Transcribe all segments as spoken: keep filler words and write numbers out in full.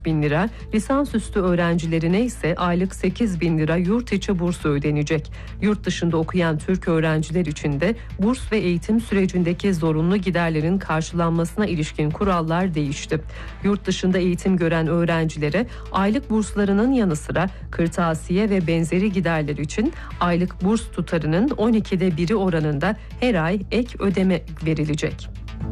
bin lira, lisansüstü öğrencilerine ise aylık sekiz bin lira yurt içi bursu ödenecek. Yurt dışında okuyan Türk öğrenciler için de burs ve eğitim sürecindeki zorunlu giderlerin karşılanmasına ilişkin kurallar değişti. Yurt dışında eğitim gören öğrencilere aylık burslarının yanı sıra kırtasiye ve benzeri giderler için aylık burs tutarının on ikide biri oranında her ay ek ödeme verilecek.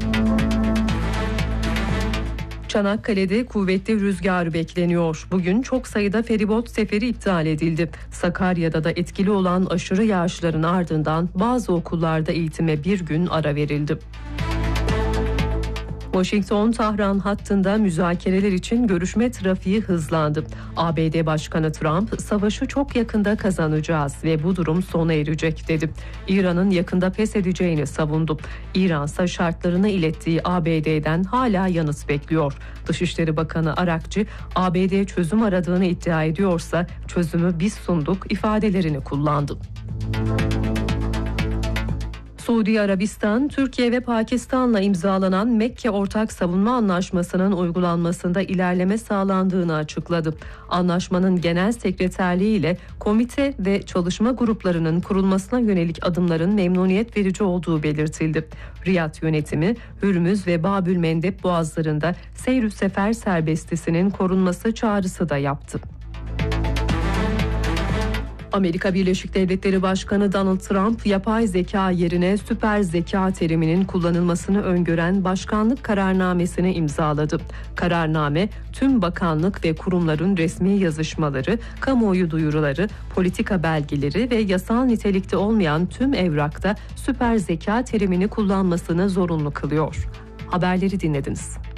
Çanakkale'de kuvvetli rüzgar bekleniyor. Bugün çok sayıda feribot seferi iptal edildi. Sakarya'da da etkili olan aşırı yağışların ardından bazı okullarda eğitime bir gün ara verildi. Washington-Tahran hattında müzakereler için görüşme trafiği hızlandı. A B D Başkanı Trump, "Savaşı çok yakında kazanacağız ve bu durum sona erecek," dedi. İran'ın yakında pes edeceğini savundu. İran ise şartlarını ilettiği A B D'den hala yanıt bekliyor. Dışişleri Bakanı Arakçı, A B D çözüm aradığını iddia ediyorsa çözümü biz sunduk ifadelerini kullandı. Suudi Arabistan, Türkiye ve Pakistan'la imzalanan Mekke Ortak Savunma Anlaşması'nın uygulanmasında ilerleme sağlandığını açıkladı. Anlaşmanın genel sekreterliği ile komite ve çalışma gruplarının kurulmasına yönelik adımların memnuniyet verici olduğu belirtildi. Riyad yönetimi, Hürmüz ve Babül Mendeb boğazlarında seyr-ü sefer serbestisinin korunması çağrısı da yaptı. Amerika Birleşik Devletleri Başkanı Donald Trump, yapay zeka yerine süper zeka teriminin kullanılmasını öngören başkanlık kararnamesini imzaladı. Kararname, tüm bakanlık ve kurumların resmi yazışmaları, kamuoyu duyuruları, politika belgeleri ve yasal nitelikte olmayan tüm evrakta süper zeka terimini kullanmasını zorunlu kılıyor. Haberleri dinlediniz.